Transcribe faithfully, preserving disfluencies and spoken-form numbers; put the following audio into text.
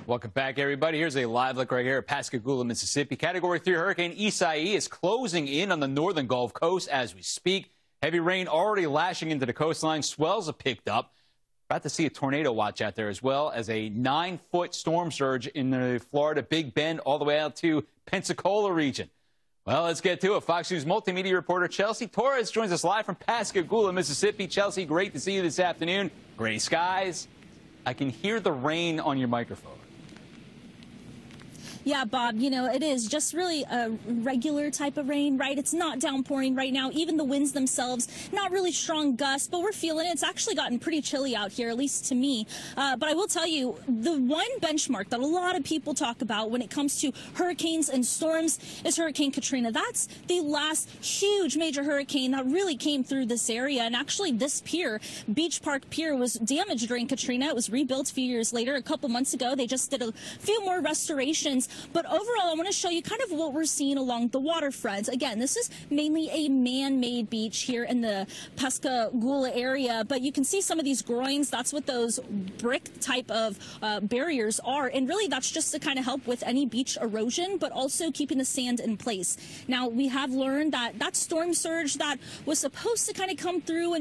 Welcome back, everybody. Here's a live look right here at Pascagoula, Mississippi. Category three Hurricane Isai is closing in on the northern Gulf Coast as we speak. Heavy rain already lashing into the coastline. Swells have picked up. About to see a tornado watch out there, as well as a nine-foot storm surge in the Florida Big Bend all the way out to Pensacola region. Well, let's get to it. Fox News multimedia reporter Chelsea Torres joins us live from Pascagoula, Mississippi. Chelsea, great to see you this afternoon. Gray skies. I can hear the rain on your microphone. Yeah, Bob, you know, it is just really a regular type of rain, right? It's not downpouring right now. Even the winds themselves, not really strong gusts, but we're feeling it. It's actually gotten pretty chilly out here, at least to me. Uh, but I will tell you, the one benchmark that a lot of people talk about when it comes to hurricanes and storms is Hurricane Katrina. That's the last huge major hurricane that really came through this area. And actually, this pier, Beach Park Pier, was damaged during Katrina. It was rebuilt a few years later. A couple months ago, they just did a few more restorations. But overall, I want to show you kind of what we're seeing along the waterfront. Again, this is mainly a man-made beach here in the Pascagoula area, but you can see some of these groins. That's what those brick type of uh, barriers are, and really that's just to kind of help with any beach erosion, but also keeping the sand in place. Now, we have learned that that storm surge that was supposed to kind of come through and